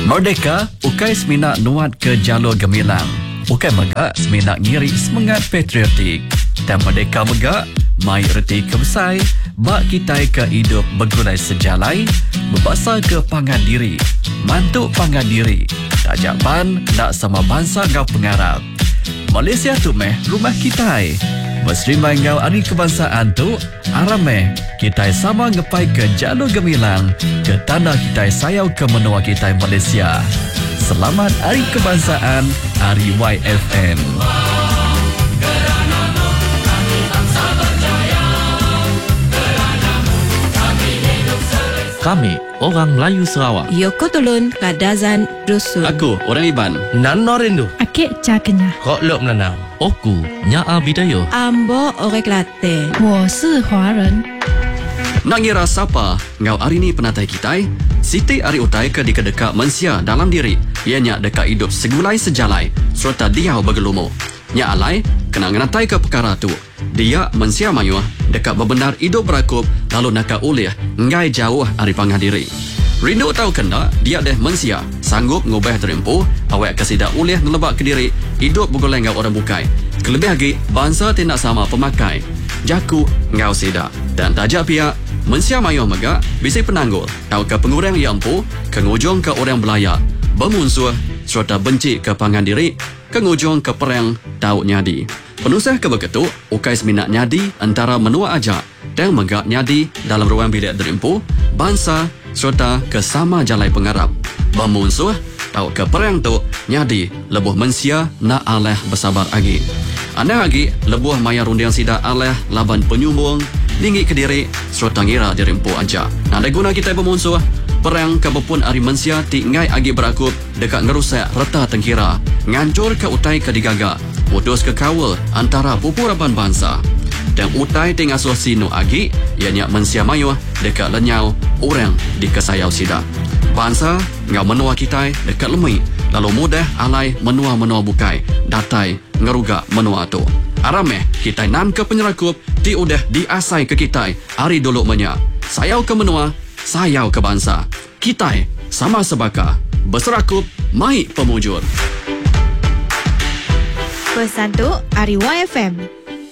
Merdeka, ukai seminak nuat ke jalur gemilang. Ukai megak seminak ngiri semangat patriotik. Dan Merdeka megak, mai reti ke besai, bak kitai ke hidup bergulai sejalai, berbasa ke pangan diri, mantuk pangan diri. Tajak pan, nak sama bangsa ngau pengarap. Malaysia tu meh rumah kitai. Berserimai ngau hari kebangsaan tu, arameh kitai sama ngepai ke jalur gemilang, ke tanah kitai sayau ke menua kitai Malaysia. Selamat Hari Kebangsaan, Hari YFM. Kami, orang Melayu Sarawak. Yoko Tolun, Kadazan, Dusun. Aku, orang Iban. Nano Rindu. Akik Cakenya. Kok Lok Menanam. Oku, Nyaa Bidayo. Ambo Orang Kelantan. 我是华人。 Nak ngira siapa ngau hari ni penatai kitai? Siti hari utai ke dekat mensia dalam diri. Ianya dekat hidup segulai sejalai serta dia bergelumu. Nya alai kena ngenatai ke perkara tu. Dia mensia mayuh dekat berbenar hidup berakup lalu nak ulih ngai jauh hari panggah diri. Rindu tahu kena dia deh mensia sanggup ngubah terempuh awak kesidak ulih ngelebak ke diri hidup bergulai ngau orang bukai. Kelebih lagi bangsa tidak sama pemakai. Jaku ngau sidak dan tajak pihak mensia mayuh megak bisi penanggul tahu ke pengurang yang empu kengujung ke orang belayak bermunsuh serta benci ke pangan diri kengujung ke perang tahu nyadi penusah ke begitu ukai seminat nyadi antara menua ajak dan megak nyadi dalam ruang bilik derimpu bangsa serta ke sama jalai pengarap bermunsuh tahu ke perang tu nyadi lebuh mensia nak aleh bersabar lagi anda lagi lebuh maya rundiang sidak aleh laban penyumbung tinggi ke diri serta ngira dirimpu aja. Nah, ada guna kita bermunsuh perang kebepun hari mensia tingai agi berakup dekat ngerusak reta tengkira ngancur ke utai ke digaga putus ke kawal antara pupuraban bangsa dan utai tingasuh sino agi ianya mensia mayuh dekat lenyau orang di kesayau sida bangsa ngau menua kitai dekat lemui lalu mudah alai menua-menua bukai datai ngeruga menua tu arameh kitai nan ke penyerakup ti udah diasai ke kitai hari dulu menya sayau ke menua sayau ke bangsa kitai sama sebaka berserakup mai pemujur Pesan tu Hari YFM.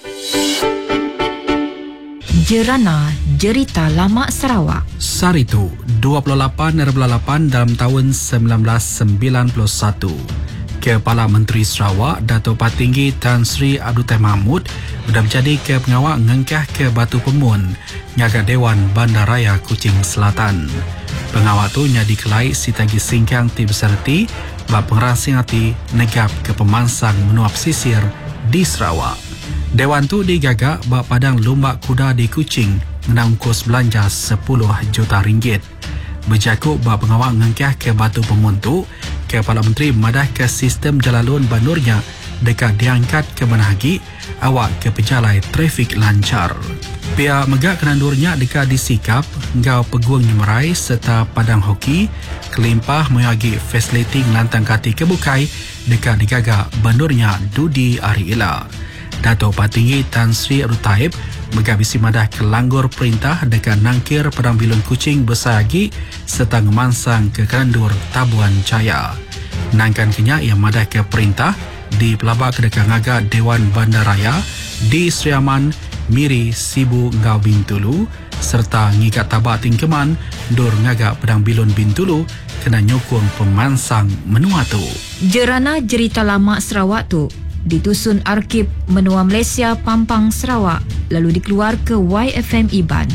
Jerana Jerita Lama Sarawak. Saritu 28.8 dalam tahun 1991. Kepala Menteri Sarawak Dato' Patinggi Tan Sri Abdul Tahir Mahmud sudah menjadi ke pengawal ngengkah ke Batu Pemun ngaga Dewan Bandaraya Kuching Selatan. Pengawal tu nyadi kelai si tagi singkang ti beserti bab pengerasing hati negap ke pemansang menua pesisir di Sarawak. Dewan tu digagak bab padang lumbak kuda di Kuching menang kos belanja 10 juta ringgit. Berjakut bab pengawal ngengkah ke Batu Pemun tu, Kepala Menteri memadah ke sistem jalalun bandurnya dekat diangkat ke Manahagi awak ke pejalai trafik lancar. Pihak megak kenandurnya dekat disikap ngau peguang nyemerai serta padang hoki kelimpah menghagi fasiliti ngelantang kati kebukai dekat digagak bandurnya Dudi Ariela. Dato' Patinggi Tan Sri Abdul Tahir megabisi madah ke langgur perintah dekat nangkir Padang Bilun Kuching bersagi serta ngemansang ke kandur Tabuan Jaya. Nangkan kenya yang madah ke perintah di pelabak ke dekat ngaga Dewan Bandaraya di Sri Aman, Miri, Sibu, Ngau Bintulu serta ngikat tabak tingkeman dur ngaga Padang Bilun Bintulu kena nyokong pemansang menua tu. Jerana Jerita Lama Sarawak tu ditusun Arkib Menua Malaysia Pampang Sarawak lalu dikeluar ke YFM Iban.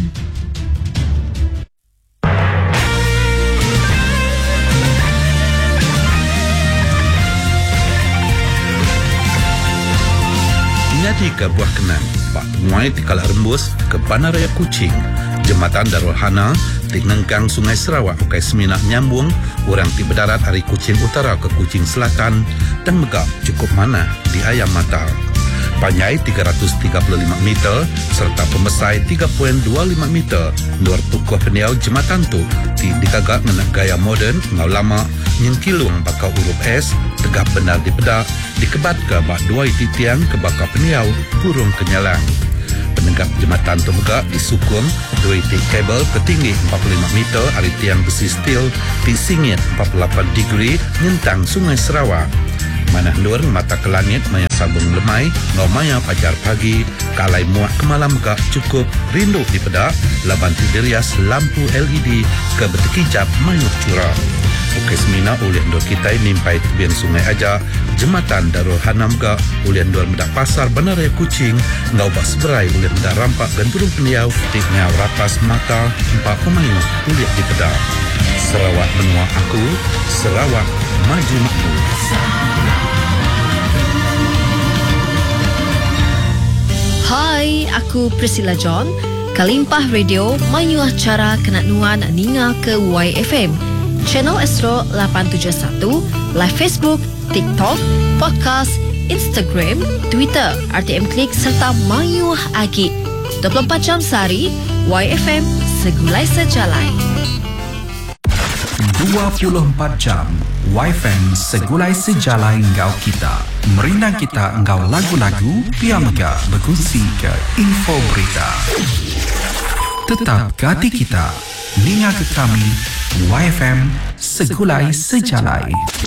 Nyati ke buah kenan Pak Muai di Kala Rembus ke Bandaraya Kuching Jembatan Darul Hana di Nengkang Sungai Sarawak ukai seminak nyambung orang ti berdarat dari Kuching Utara ke Kuching Selatan dan megap cukup mana di Ayam Mata. Panjai 335 meter serta pembesai 3.25 meter luar tukuh peniau jembatan tu digagak dengan gaya moden ngau lama nyengkilung bakal huruf S tegap benar di pedak dikebat ke bak dua titiang ke bakal peniau burung kenyalang. penegak jembatan tu juga disukung dua tik kabel ketinggi 45 meter dari tiang besi steel di singit 48 degree nyentang Sungai Sarawak. Manah luar mata ke langit maya sambung lemai, ngau maya pajar pagi, kalai muak ke malam gak cukup, rindu di pedak, laban tidirias lampu LED ke bertekijap mayuk curah. Ukai semina ulian dua kita nimpai tebian sungai aja, jembatan Darul Hanam gak, ulian dua medak pasar Bandaraya Kuching, ngau bak seberai ulian medak rampak dan burung peniau, tik ngau ratas mata, empat pemayuk ulian di pedak. Sarawak benua aku, Sarawak maju makmur. Hai, aku Priscilla John. Kalimpah Radio mayu acara kenat nuan ninga ke YFM. Channel Astro 871, live Facebook, TikTok, podcast, Instagram, Twitter, RTM Klik serta mayu agi. 24 jam sehari, YFM segulai sejalai. 24 jam YFM segulai sejalai engkau kita. Merindang kita engkau lagu-lagu, biar mega berkongsi ke info berita. Tetap ke hati kita, ninga ke kami, YFM segulai sejalai.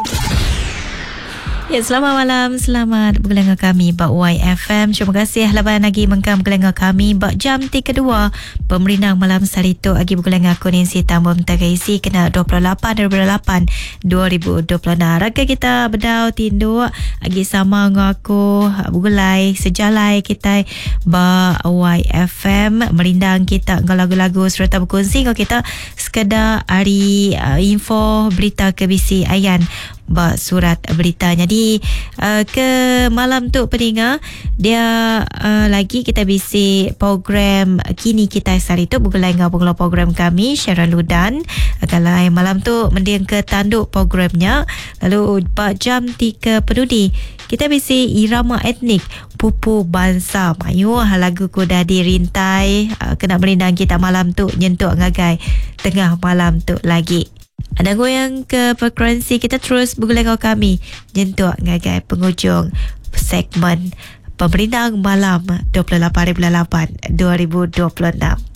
Ya, selamat malam. Selamat bergelengah kami Bak YFM. Terima kasih laban lagi mengkam bergelengah kami Bak jam 3 kedua. Pemerintah malam sarito lagi bergelengah konensi tambah mentagaisi kena 28/8 2020. Raga kita berdau tinduk lagi sama ngaku bergulai sejalai kita Bak YFM. Merindang kita lagu-lagu serta berkongsi kita sekadar hari info berita ke BC Ayan Bak surat berita. Jadi ke malam tu pendengar dia lagi kita bisi program kini kita hari tu bergulai dengan program kami Sharon Ludan. Kalau malam tu mendiang ke tanduk programnya. Lalu bak jam 3 peduli kita bisi irama etnik Pupu Bansa. Mayu lagu ku dah dirintai kena merindang kita malam tu nyentuk ngagai tengah malam tu lagi. Ada goyang ke frekuensi kita terus bergulai kami nyentuk ngagai penghujung segmen Pemerintah Malam 28/8 2026.